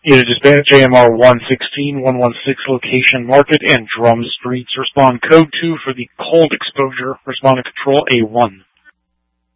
Unit dispatch AMR 116, 116 location Market and Drum Streets. Respond code 2 for the cold exposure. Respond to control A1.